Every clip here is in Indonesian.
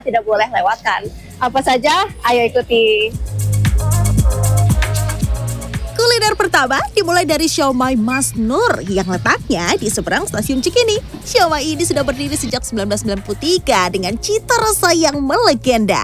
tidak boleh lewatkan. Apa saja? Ayo ikuti. Kuliner pertama dimulai dari siomay Mas Nur yang letaknya di seberang stasiun Cikini. Siomay ini sudah berdiri sejak 1993 dengan cita rasa yang melegenda.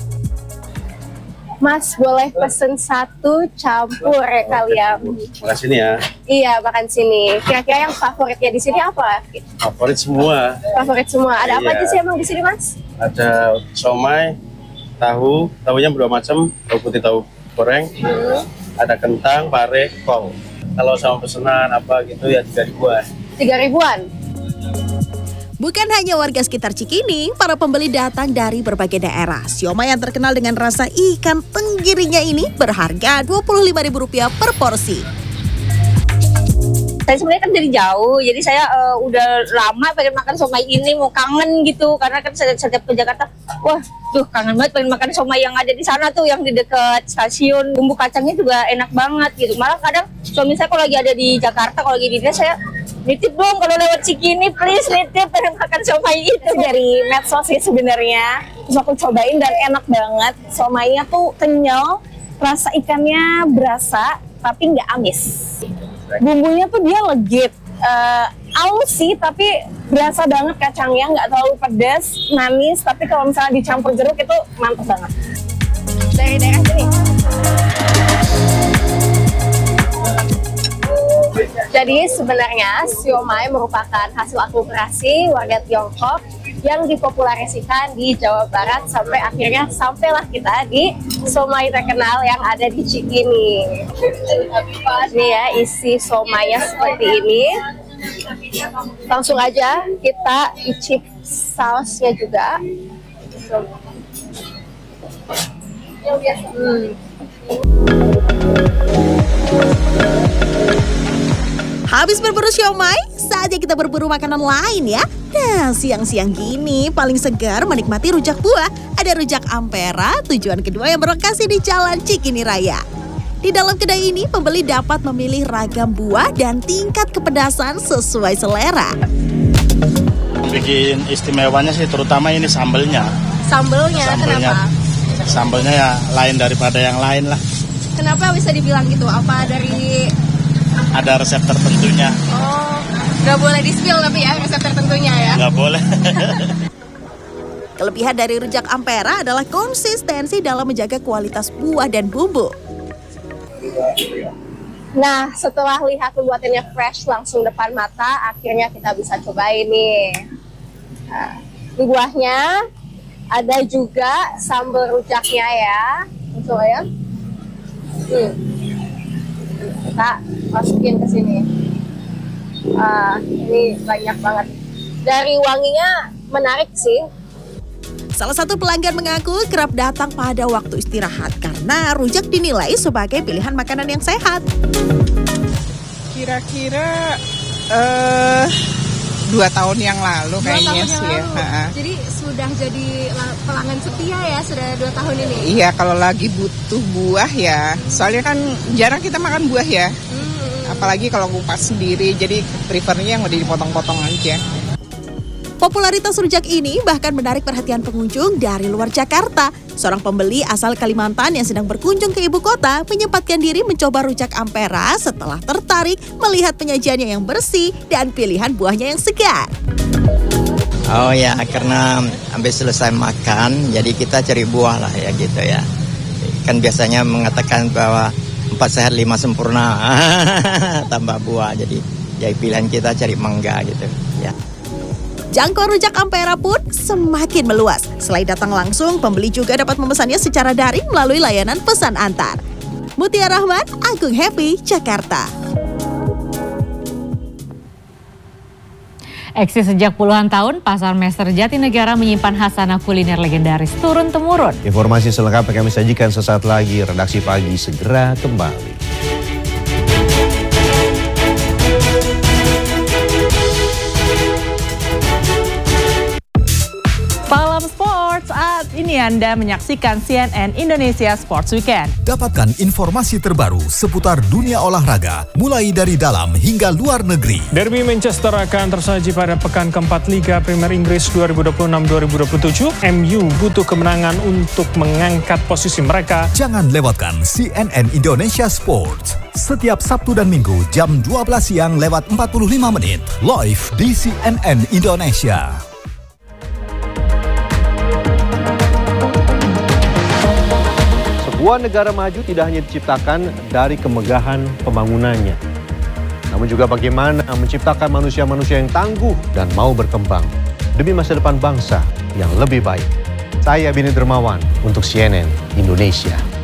Mas, boleh pesen satu campur ya kalian? Makan sini ya. Iya, makan sini. Kira-kira yang favoritnya di sini apa? Favorit semua. Favorit semua. Ada apa Iya. aja sih emang di sini, Mas? Ada somai, tahunya berapa macam, tahu putih, tahu goreng. Ada kentang, pare, kol. Kalau sama pesanan apa gitu ya 3.000-an. 3.000-an? Bukan hanya warga sekitar Cikini, para pembeli datang dari berbagai daerah. Siomay yang terkenal dengan rasa ikan tenggirinya ini berharga Rp25.000 per porsi. Saya sebenarnya kan dari jauh, jadi saya udah lama pengen makan somai ini, mau kangen gitu. Karena kan setiap ke Jakarta, wah tuh kangen banget pengen makan somai yang ada di sana tuh, yang di dekat stasiun. Bumbu kacangnya juga enak banget gitu. Malah kadang suami saya kalau lagi ada di Jakarta, kalau lagi di Dinas, saya nitip dong kalau lewat Cikini, please nitip pengen makan somai itu. Dari medsos sih sebenarnya. Terus aku cobain dan enak banget. Somainya tuh kenyal, rasa ikannya berasa, tapi nggak amis. Bumbunya tuh dia legit, halus sih, tapi berasa banget kacangnya, nggak terlalu pedas, manis. Tapi kalau misalnya dicampur jeruk itu mantap banget. Dari daerah sini. Jadi sebenarnya siomay merupakan hasil akulturasi warga Tiongkok yang dipopularisasikan di Jawa Barat sampai akhirnya sampailah kita di somay terkenal yang ada di Cikini. Ini ya isi somaynya seperti ini. Langsung aja kita icip sausnya juga. Habis berburu siomay, saatnya kita berburu makanan lain ya. Nah, siang-siang gini paling segar menikmati rujak buah. Ada rujak Ampera, tujuan kedua yang berlokasi di Jalan Cikini Raya. Di dalam kedai ini, pembeli dapat memilih ragam buah dan tingkat kepedasan sesuai selera. Bikin istimewanya sih terutama ini sambelnya. Sambelnya kenapa? Sambelnya ya lain daripada yang lain lah. Kenapa bisa dibilang gitu? Apa dari... Ada resep tertentunya. Oh, nggak boleh di-spill tapi ya resep tertentunya ya? Nggak boleh. Kelebihan dari rujak Ampera adalah konsistensi dalam menjaga kualitas buah dan bumbu. Nah, setelah lihat pembuatannya fresh langsung depan mata, akhirnya kita bisa cobain nih. Nah, di buahnya ada juga sambal rujaknya ya. Coba ya. Kita masukin ke sini. Ini banyak banget. Dari wanginya menarik sih. Salah satu pelanggan mengaku kerap datang pada waktu istirahat karena rujak dinilai sebagai pilihan makanan yang sehat. Kira-kira 2 tahun yang lalu kayaknya sih ya. Jadi sudah jadi pelanggan setia ya, sudah 2 tahun ini? Iya, kalau lagi butuh buah ya. Soalnya kan jarang kita makan buah ya. Apalagi kalau kupas sendiri, jadi prefernya yang udah dipotong-potong aja. Popularitas rujak ini bahkan menarik perhatian pengunjung dari luar Jakarta. Seorang pembeli asal Kalimantan yang sedang berkunjung ke ibu kota menyempatkan diri mencoba rujak Ampera setelah tertarik melihat penyajiannya yang bersih dan pilihan buahnya yang segar. Oh ya, karena habis selesai makan, jadi kita cari buah lah ya gitu ya. Kan biasanya mengatakan bahwa 4 sehat 5 sempurna, tambah buah. Jadi pilihan kita cari mangga gitu ya. Jangkauan rujak Ampera pun semakin meluas. Selain datang langsung, pembeli juga dapat memesannya secara daring melalui layanan pesan antar. Mutia Rahman, Agung Happy, Jakarta. Eksis sejak puluhan tahun, Pasar Mester Jatinegara menyimpan khasanah kuliner legendaris turun-temurun. Informasi selengkapnya kami sajikan sesaat lagi. Redaksi Pagi segera kembali. Malam Sport saat ini ini Anda menyaksikan CNN Indonesia Sports Weekend. Dapatkan informasi terbaru seputar dunia olahraga, mulai dari dalam hingga luar negeri. Derby Manchester akan tersaji pada pekan keempat Liga Premier Inggris 2026-2027. MU butuh kemenangan untuk mengangkat posisi mereka. Jangan lewatkan CNN Indonesia Sports. Setiap Sabtu dan Minggu jam 12 siang lewat 45 menit. Live di CNN Indonesia. Sebuah negara maju tidak hanya diciptakan dari kemegahan pembangunannya, namun juga bagaimana menciptakan manusia-manusia yang tangguh dan mau berkembang demi masa depan bangsa yang lebih baik. Saya Bini Dermawan untuk CNN Indonesia.